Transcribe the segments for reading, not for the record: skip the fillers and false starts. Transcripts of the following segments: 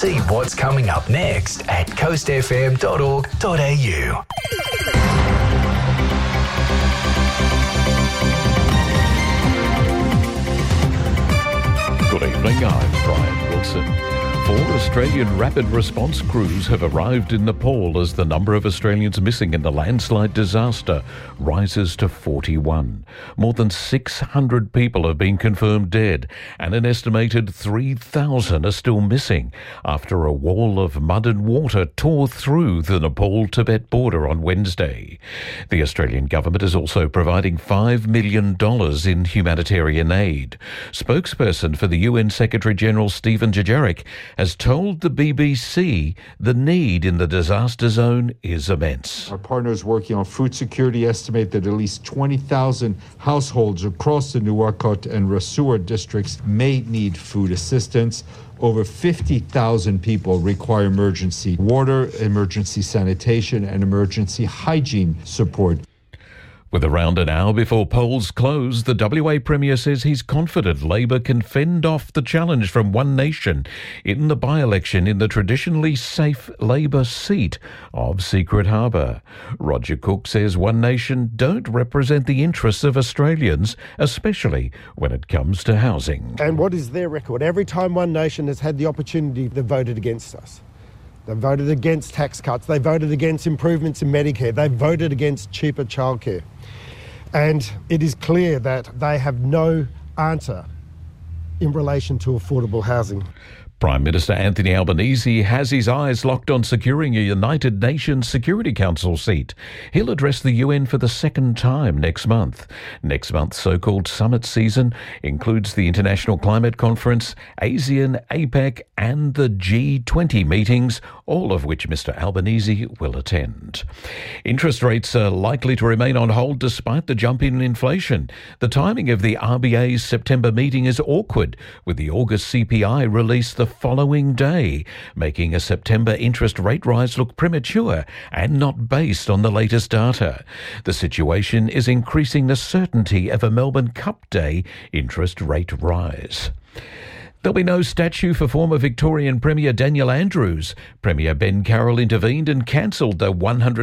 See what's coming up next at coastfm.org.au. Good evening, I'm Brian Wilson. 4 Australian rapid response crews have arrived in Nepal as the number of Australians missing in the landslide disaster rises to 41. More than 600 people have been confirmed dead, and an estimated 3,000 are still missing after a wall of mud and water tore through the Nepal-Tibet border on Wednesday. The Australian government is also providing $5 million in humanitarian aid. Spokesperson for the UN Secretary-General Stephen Dujarric has told the BBC the need in the disaster zone is immense. Our partners working on food security estimate that at least 20,000 households across the Nuwakot and Rasool districts may need food assistance. Over 50,000 people require emergency water, emergency sanitation, and emergency hygiene support. With around an hour before polls close, the WA Premier says he's confident Labor can fend off the challenge from One Nation in the by-election in the traditionally safe Labor seat of Secret Harbour. Roger Cook says One Nation don't represent the interests of Australians, especially when it comes to housing. And what is their record? Every time One Nation has had the opportunity, they've voted against us. They voted against tax cuts. They voted against improvements in Medicare. They voted against cheaper childcare. And it is clear that they have no answer in relation to affordable housing. Prime Minister Anthony Albanese has his eyes locked on securing a United Nations Security Council seat. He'll address the UN for the second time next month. Next month's so-called summit season includes the International Climate Conference, ASEAN, APEC and the G20 meetings, all of which Mr Albanese will attend. Interest rates are likely to remain on hold despite the jump in inflation. The timing of the RBA's September meeting is awkward, with the August CPI released the following day, making a September interest rate rise look premature and not based on the latest data. The situation is increasing the certainty of a Melbourne Cup Day interest rate rise. There'll be no statue for former Victorian Premier Daniel Andrews. Premier Ben Carroll intervened and cancelled the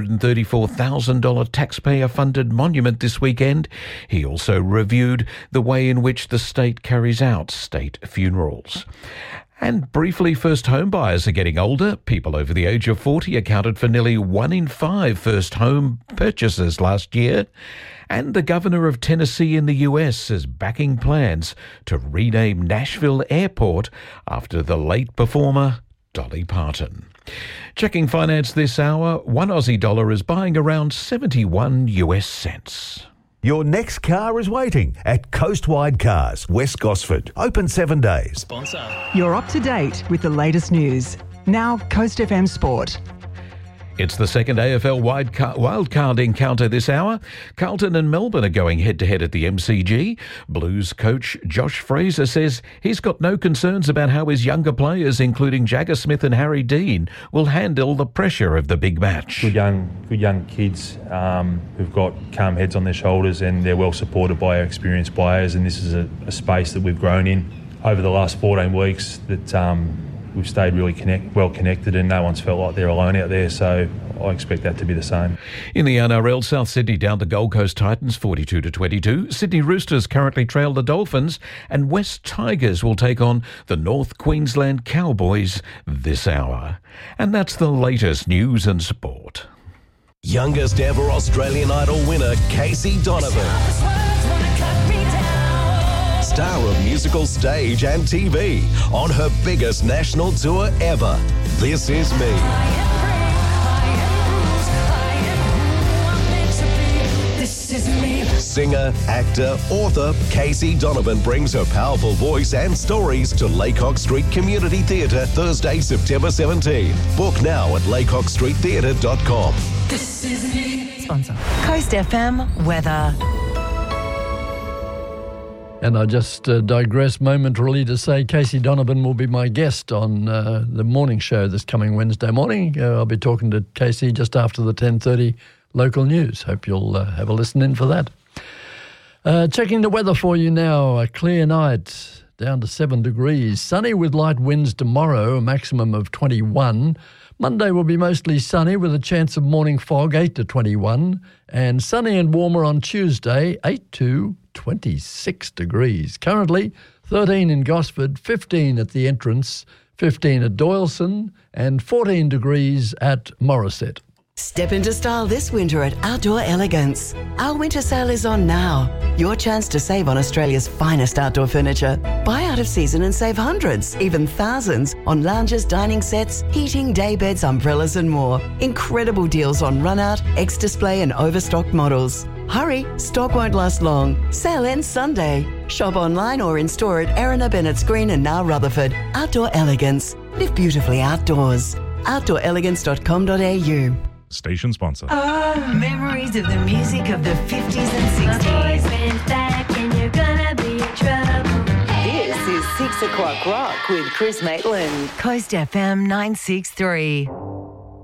$134,000 taxpayer-funded monument this weekend. He also reviewed the way in which the state carries out state funerals. And briefly, first home buyers are getting older. People over the age of 40 accounted for nearly 1 in 5 first home purchases last year. And the governor of Tennessee in the US is backing plans to rename Nashville Airport after the late performer Dolly Parton. Checking finance this hour, one Aussie dollar is buying around 71 US cents. Your next car is waiting at Coastwide Cars, West Gosford. Open 7 days. Sponsor. You're up to date with the latest news. Now, Coast FM Sport. It's the second AFL wildcard encounter this hour. Carlton and Melbourne are going head-to-head at the MCG. Blues coach Josh Fraser says he's got no concerns about how his younger players, including Jagger Smith and Harry Dean, will handle the pressure of the big match. Good young kids who've got calm heads on their shoulders, and they're well supported by our experienced players, and this is a space that we've grown in over the last 14 weeks that we've stayed really well connected, and no one's felt like they're alone out there, so I expect that to be the same. In the NRL, South Sydney down the Gold Coast Titans 42-22. Sydney Roosters currently trail the Dolphins, and West Tigers will take on the North Queensland Cowboys this hour. And that's the latest news and sport. Youngest ever Australian Idol winner, Casey Donovan. Star of musical stage and TV on her biggest national tour ever. This Is Me. Singer, actor, author, Casey Donovan brings her powerful voice and stories to Laycock Street Community Theatre Thursday, September 17. Book now at laycockstreettheatre.com. This is me. Sponsor. Coast FM weather. And I just digress momentarily to say Casey Donovan will be my guest on the morning show this coming Wednesday morning. I'll be talking to Casey just after the 10:30 local news. Hope you'll have a listen in for that. Checking the weather for you now. A clear night down to 7 degrees. Sunny with light winds tomorrow, a maximum of 21. Monday will be mostly sunny with a chance of morning fog, 8 to 21. And sunny and warmer on Tuesday, 8 to 26 degrees. Currently, 13 in Gosford, 15 at the entrance, 15 at Doyleson, and 14 degrees at Morisset. Step into style this winter at Outdoor Elegance. Our winter sale is on now. Your chance to save on Australia's finest outdoor furniture. Buy out of season and save hundreds, even thousands, on lounges, dining sets, heating, daybeds, umbrellas and more. Incredible deals on run-out, ex-display and overstocked models. Hurry, stock won't last long. Sale ends Sunday. Shop online or in-store at Erina, Bennett's Green and now Rutherford. Outdoor Elegance. Live beautifully outdoors. outdoorelegance.com.au. Station sponsor. Oh, memories of the music of the 50s and 60s. My boys went back and you're gonna be in trouble. This is 6 o'clock rock with Chris Maitland. Coast FM 963.